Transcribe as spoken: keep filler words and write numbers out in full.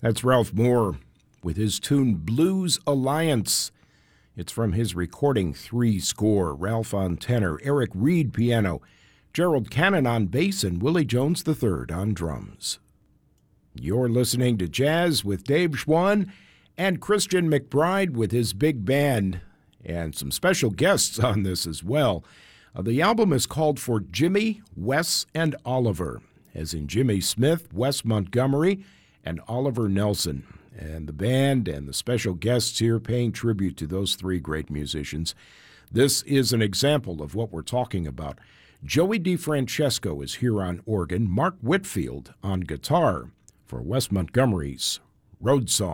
That's Ralph Moore with his tune Blues Alliance. It's from his recording Three Score. Ralph on tenor, Eric Reed piano, Gerald Cannon on bass, and Willie Jones the third on drums. You're listening to Jazz with Dave Schwann and Christian McBride with his big band, and some special guests on this as well. Uh, the album is called For Jimmy, Wes, and Oliver, as in Jimmy Smith, Wes Montgomery, and Oliver Nelson. And the band and the special guests here paying tribute to those three great musicians. This is an example of what we're talking about. Joey DeFrancesco is here on organ, Mark Whitfield on guitar for Wes Montgomery's Road Song.